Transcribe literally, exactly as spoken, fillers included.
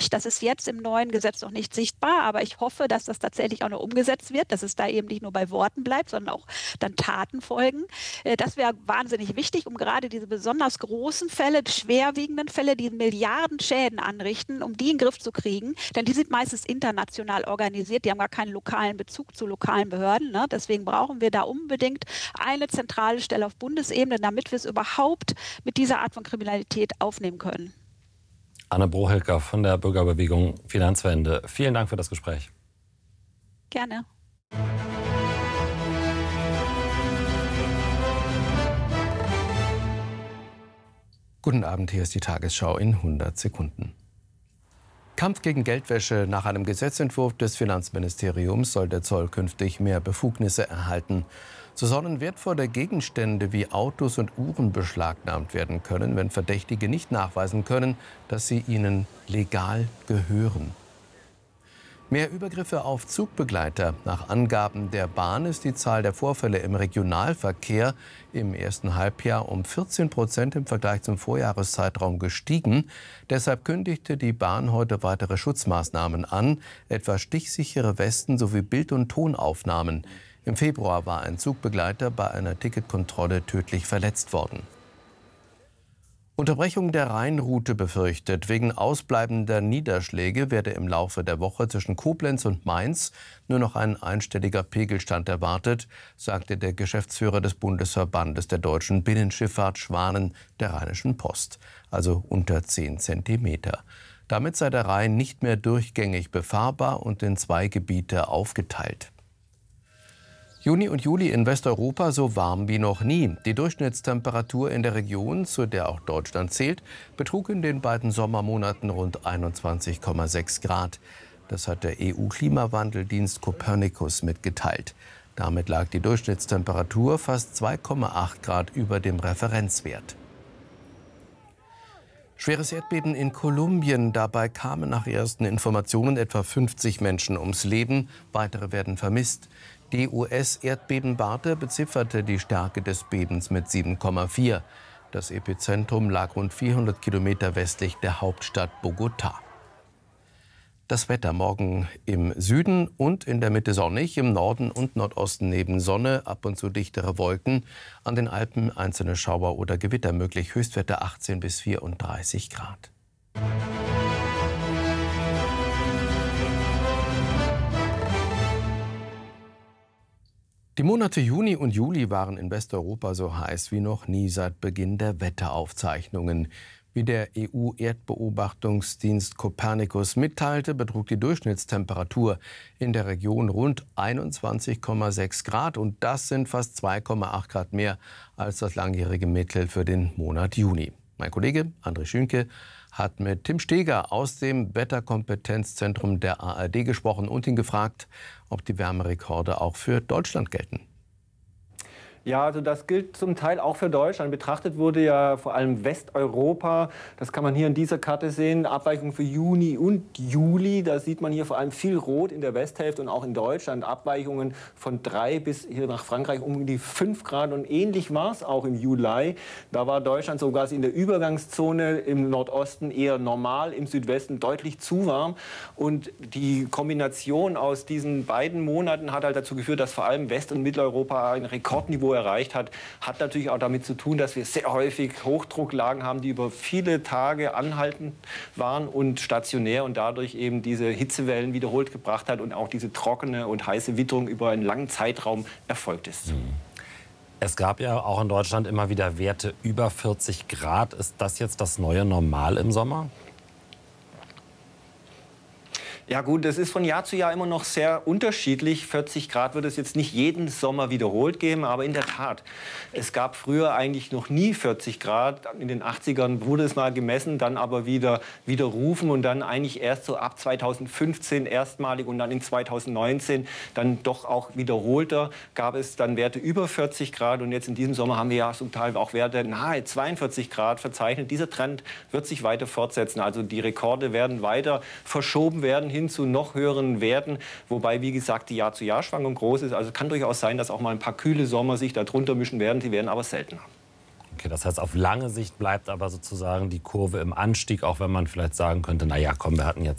nicht. Das ist jetzt im neuen Gesetz noch nicht sichtbar, aber ich hoffe, dass das tatsächlich auch noch umgesetzt wird, dass es da eben nicht nur bei Worten bleibt, sondern auch dann Taten folgen. Äh, das wäre wahnsinnig wichtig, um gerade diese besonders großen Fälle, schwerwiegenden Fälle, die Milliarden Schäden anrichten, um die in den Griff zu kriegen. Denn die sind meistens international organisiert, die haben gar keinen lokalen Bezug zu lokalen Behörden. Ne? Deswegen brauchen wir da unbedingt eine zentrale Stelle auf Bundesebene, damit wir es überhaupt mit dieser Art von Kriminalität aufnehmen können. Anne Brohilker von der Bürgerbewegung Finanzwende. Vielen Dank für das Gespräch. Gerne. Guten Abend, hier ist die Tagesschau in hundert Sekunden. Kampf gegen Geldwäsche. Nach einem Gesetzentwurf des Finanzministeriums soll der Zoll künftig mehr Befugnisse erhalten. So sollen wertvolle Gegenstände wie Autos und Uhren beschlagnahmt werden können, wenn Verdächtige nicht nachweisen können, dass sie ihnen legal gehören. Mehr Übergriffe auf Zugbegleiter. Nach Angaben der Bahn ist die Zahl der Vorfälle im Regionalverkehr im ersten Halbjahr um vierzehn Prozent im Vergleich zum Vorjahreszeitraum gestiegen. Deshalb kündigte die Bahn heute weitere Schutzmaßnahmen an, etwa stichsichere Westen sowie Bild- und Tonaufnahmen. Im Februar war ein Zugbegleiter bei einer Ticketkontrolle tödlich verletzt worden. Unterbrechung der Rheinroute befürchtet. Wegen ausbleibender Niederschläge werde im Laufe der Woche zwischen Koblenz und Mainz nur noch ein einstelliger Pegelstand erwartet, sagte der Geschäftsführer des Bundesverbandes der deutschen Binnenschifffahrt Schwanen der Rheinischen Post, also unter zehn Zentimeter. Damit sei der Rhein nicht mehr durchgängig befahrbar und in zwei Gebiete aufgeteilt. Juni und Juli in Westeuropa so warm wie noch nie. Die Durchschnittstemperatur in der Region, zu der auch Deutschland zählt, betrug in den beiden Sommermonaten rund einundzwanzig Komma sechs Grad. Das hat der E U-Klimawandeldienst Copernicus mitgeteilt. Damit lag die Durchschnittstemperatur fast zwei Komma acht Grad über dem Referenzwert. Schweres Erdbeben in Kolumbien. Dabei kamen nach ersten Informationen etwa fünfzig Menschen ums Leben. Weitere werden vermisst. Die U S-Erdbebenwarte bezifferte die Stärke des Bebens mit sieben Komma vier. Das Epizentrum lag rund vierhundert Kilometer westlich der Hauptstadt Bogotá. Das Wetter morgen im Süden und in der Mitte sonnig, im Norden und Nordosten neben Sonne, ab und zu dichtere Wolken. An den Alpen einzelne Schauer oder Gewitter möglich, Höchstwerte achtzehn bis vierunddreißig Grad. Die Monate Juni und Juli waren in Westeuropa so heiß wie noch nie seit Beginn der Wetteraufzeichnungen. Wie der E U-Erdbeobachtungsdienst Copernicus mitteilte, betrug die Durchschnittstemperatur in der Region rund einundzwanzig Komma sechs Grad. Und das sind fast zwei Komma acht Grad mehr als das langjährige Mittel für den Monat Juni. Mein Kollege André Schünke hat mit Tim Steger aus dem Wetterkompetenzzentrum der A R D gesprochen und ihn gefragt, ob die Wärmerekorde auch für Deutschland gelten. Ja, also das gilt zum Teil auch für Deutschland. Betrachtet wurde ja vor allem Westeuropa. Das kann man hier in dieser Karte sehen. Abweichungen für Juni und Juli. Da sieht man hier vor allem viel Rot in der Westhälfte und auch in Deutschland. Abweichungen von drei bis hier nach Frankreich um die fünf Grad. Und ähnlich war es auch im Juli. Da war Deutschland sogar in der Übergangszone im Nordosten eher normal, im Südwesten deutlich zu warm. Und die Kombination aus diesen beiden Monaten hat halt dazu geführt, dass vor allem West- und Mitteleuropa ein Rekordniveau erreicht hat, hat natürlich auch damit zu tun, dass wir sehr häufig Hochdrucklagen haben, die über viele Tage anhaltend waren und stationär und dadurch eben diese Hitzewellen wiederholt gebracht hat und auch diese trockene und heiße Witterung über einen langen Zeitraum erfolgt ist. Es gab ja auch in Deutschland immer wieder Werte über vierzig Grad. Ist das jetzt das neue Normal im Sommer? Ja gut, das ist von Jahr zu Jahr immer noch sehr unterschiedlich. vierzig Grad wird es jetzt nicht jeden Sommer wiederholt geben, aber in der Tat, es gab früher eigentlich noch nie vierzig Grad. In den achtzigern wurde es mal gemessen, dann aber wieder widerrufen und dann eigentlich erst so ab zweitausendfünfzehn erstmalig und dann in zweitausendneunzehn dann doch auch wiederholter gab es dann Werte über vierzig Grad und jetzt in diesem Sommer haben wir ja zum Teil auch Werte nahe zweiundvierzig Grad verzeichnet. Dieser Trend wird sich weiter fortsetzen, also die Rekorde werden weiter verschoben werden hin zu noch höheren Werten, wobei, wie gesagt, die Jahr-zu-Jahr-Schwankung groß ist. Also es kann durchaus sein, dass auch mal ein paar kühle Sommer sich darunter mischen werden. Sie werden aber seltener. Okay, das heißt, auf lange Sicht bleibt aber sozusagen die Kurve im Anstieg, auch wenn man vielleicht sagen könnte, na ja, komm, wir hatten jetzt